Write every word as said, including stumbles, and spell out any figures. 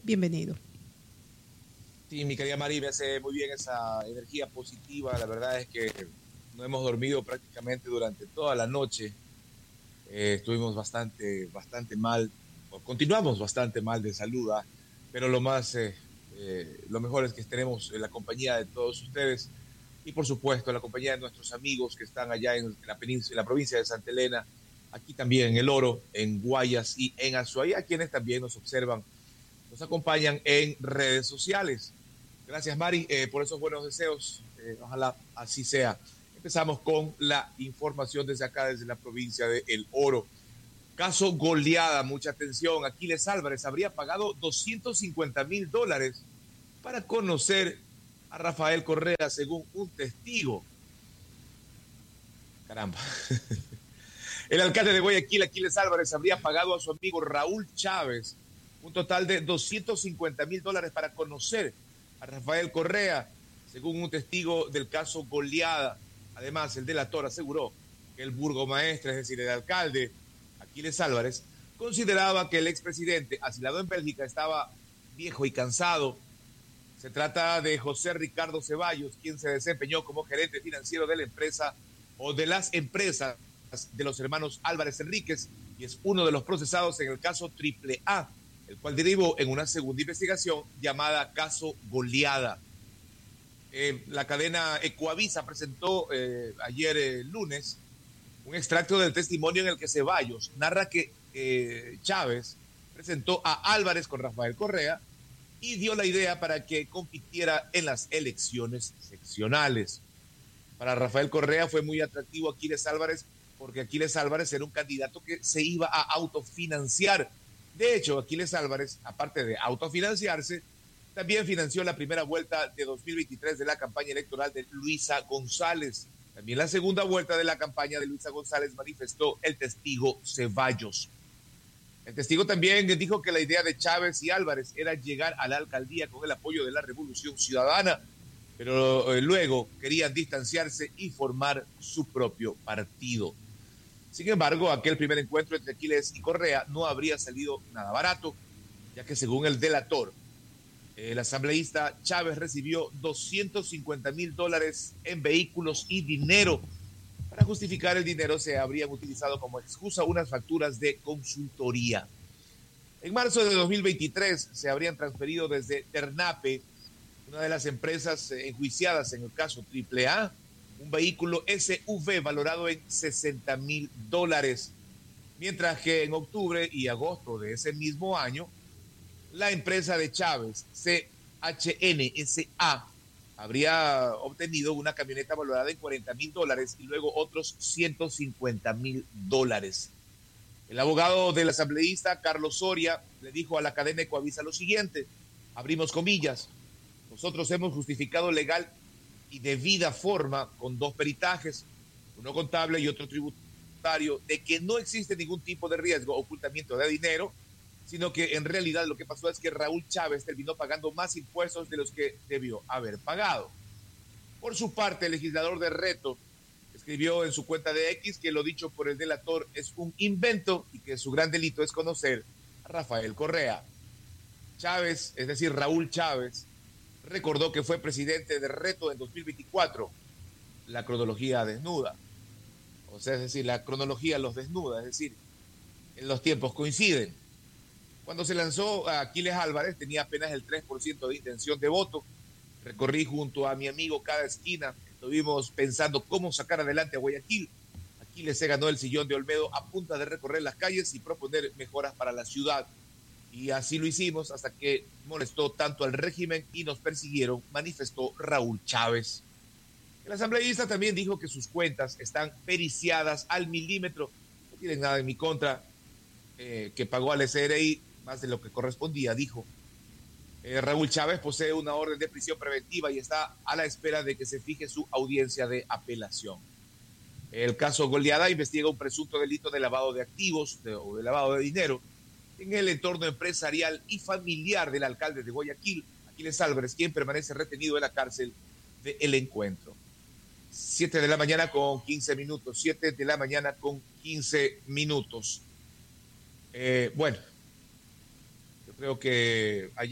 Bienvenido. Sí, mi querida Mari, me hace muy bien esa energía positiva. La verdad es que no hemos dormido prácticamente durante toda la noche. Eh, estuvimos bastante, bastante mal, o continuamos bastante mal de salud, ¿ah? Pero lo más, eh, eh, lo mejor es que tenemos la compañía de todos ustedes y, por supuesto, la compañía de nuestros amigos que están allá en la península, en la provincia de Santa Elena, aquí también en El Oro, en Guayas y en Azuay, a quienes también nos observan, nos acompañan en redes sociales. Gracias, Mari, eh, por esos buenos deseos. Eh, ojalá así sea. Empezamos con la información desde acá, desde la provincia de El Oro. Caso goleada, mucha atención. Aquiles Álvarez habría pagado doscientos cincuenta mil dólares para conocer a Rafael Correa, según un testigo. Caramba. El alcalde de Guayaquil, Aquiles Álvarez, habría pagado a su amigo Raúl Chávez un total de doscientos cincuenta mil dólares para conocer a Rafael Correa, según un testigo del caso goleada. Además, el delator aseguró que el burgomaestre, es decir, el alcalde Aquiles Álvarez, consideraba que el expresidente, asilado en Bélgica, estaba viejo y cansado. Se trata de José Ricardo Ceballos, quien se desempeñó como gerente financiero de la empresa o de las empresas de los hermanos Álvarez Enríquez y es uno de los procesados en el caso Triple A, el cual derivó en una segunda investigación llamada Caso Goleada. Eh, la cadena Ecoavisa presentó eh, ayer eh, lunes un extracto del testimonio en el que Ceballos narra que eh, Chávez presentó a Álvarez con Rafael Correa y dio la idea para que compitiera en las elecciones seccionales. Para Rafael Correa fue muy atractivo Aquiles Álvarez porque Aquiles Álvarez era un candidato que se iba a autofinanciar. De hecho, Aquiles Álvarez, aparte de autofinanciarse, también financió la primera vuelta de dos mil veintitrés de la campaña electoral de Luisa González. También la segunda vuelta de la campaña de Luisa González manifestó el testigo Ceballos. El testigo también dijo que la idea de Chávez y Álvarez era llegar a la alcaldía con el apoyo de la Revolución Ciudadana, pero eh, luego querían distanciarse y formar su propio partido. Sin embargo, aquel primer encuentro entre Aquiles y Correa no habría salido nada barato, ya que según el delator, el asambleísta Chávez recibió doscientos cincuenta mil dólares en vehículos y dinero. Para justificar el dinero se habrían utilizado como excusa unas facturas de consultoría. En marzo de dos mil veintitrés se habrían transferido desde Ternape, una de las empresas enjuiciadas en el caso Triple A, un vehículo S U V valorado en sesenta mil dólares, mientras que en octubre y agosto de ese mismo año, la empresa de Chávez, C H N S A, habría obtenido una camioneta valorada en cuarenta mil dólares y luego otros ciento cincuenta mil dólares. El abogado del asambleísta, Carlos Soria, le dijo a la cadena Ecoavisa lo siguiente, abrimos comillas, nosotros hemos justificado legal y debida forma con dos peritajes, uno contable y otro tributario, de que no existe ningún tipo de riesgo o ocultamiento de dinero, sino que en realidad lo que pasó es que Raúl Chávez terminó pagando más impuestos de los que debió haber pagado. Por su parte, el legislador de Reto escribió en su cuenta de X que lo dicho por el delator es un invento y que su gran delito es conocer a Rafael Correa. Chávez, es decir, Raúl Chávez, recordó que fue presidente de Reto en dos mil veinticuatro, la cronología desnuda. O sea, es decir, la cronología los desnuda, es decir, en los tiempos coinciden. Cuando se lanzó a Aquiles Álvarez tenía apenas el tres por ciento de intención de voto. Recorrí junto a mi amigo cada esquina. Estuvimos pensando cómo sacar adelante a Guayaquil. Aquiles se ganó el sillón de Olmedo a punta de recorrer las calles y proponer mejoras para la ciudad. Y así lo hicimos hasta que molestó tanto al régimen y nos persiguieron, manifestó Raúl Chávez. El asambleísta también dijo que sus cuentas están periciadas al milímetro. No tienen nada en mi contra, eh, que pagó al S R I más de lo que correspondía, dijo. Eh, Raúl Chávez posee una orden de prisión preventiva y está a la espera de que se fije su audiencia de apelación. El caso Goleada investiga un presunto delito de lavado de activos de, o de lavado de dinero en el entorno empresarial y familiar del alcalde de Guayaquil, Aquiles Álvarez, quien permanece retenido en la cárcel de El Encuentro. Siete de la mañana con quince minutos, siete de la mañana con quince minutos. Eh, bueno, yo creo que ayer